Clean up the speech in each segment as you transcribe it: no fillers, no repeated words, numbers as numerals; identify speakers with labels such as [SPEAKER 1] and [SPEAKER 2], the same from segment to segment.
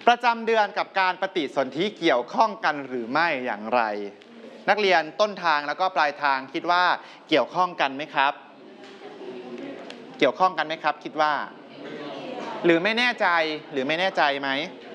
[SPEAKER 1] ประจำเดือนกับการปฏิสนธิเกี่ยวข้องกันหรือไม่อย่างไรนักเรียนต้นทางแล้วก็ปลายทางคิดว่าเกี่ยวข้องกันไหมครับเกี่ยวข้องกันไหมครับคิดว่าหรือไม่แน่ใจไหม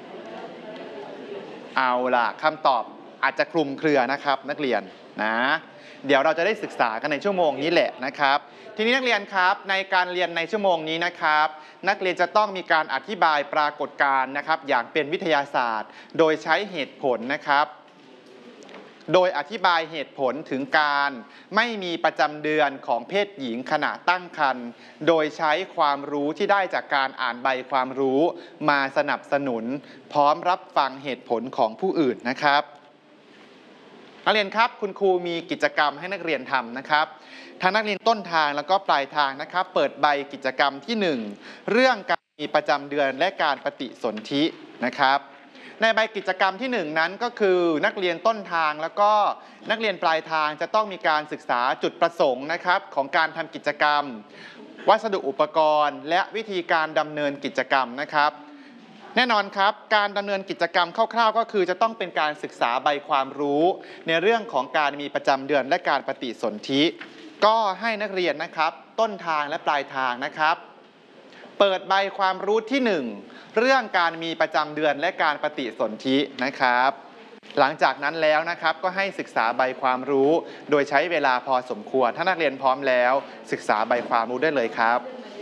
[SPEAKER 1] เอาล่ะคำตอบอาจจะคลุมเครือนะครับนักเรียนนะเดี๋ยวเราจะได้ศึกษากันในชั่วโมงนี้แหละนะครับทีนี้นักเรียนครับในการเรียนในชั่วโมงนี้นะครับนักเรียนจะต้องมีการอธิบายปรากฏการณ์นะครับอย่างเป็นวิทยาศาสตร์โดยใช้เหตุผลนะครับโดยอธิบายเหตุผลถึงการไม่มีประจำเดือนของเพศหญิงขณะตั้งครรภ์โดยใช้ความรู้ที่ได้จากการอ่านใบความรู้มาสนับสนุนพร้อมรับฟังเหตุผลของผู้อื่นนะครับนักเรียนครับคุณครูมีกิจกรรมให้นักเรียนทำนะครับทั้งนักเรียนต้นทางแล้วก็ปลายทางนะครับเปิดใบกิจกรรมที่1เรื่องการมีประจำเดือนและการปฏิสนธินะครับในใบกิจกรรมที่1นั้นก็คือนักเรียนต้นทางแล้วก็นักเรียนปลายทางจะต้องมีการศึกษาจุดประสงค์นะครับของการทำกิจกรรมวัสดุอุปกรณ์และวิธีการดำเนินกิจกรรมนะครับแน่นอนครับการดำเนินกิจกรรมคร่าวๆก็คือจะต้องเป็นการศึกษาใบความรู้ในเรื่องของการมีประจำเดือนและการปฏิสนธิก็ให้นักเรียนนะครับต้นทางและปลายทางนะครับเปิดใบความรู้ที่1เรื่องการมีประจำเดือนและการปฏิสนธินะครับหลังจากนั้นแล้วนะครับก็ให้ศึกษาใบความรู้โดยใช้เวลาพอสมควรถ้านักเรียนพร้อมแล้วศึกษาใบความรู้ได้เลยครับ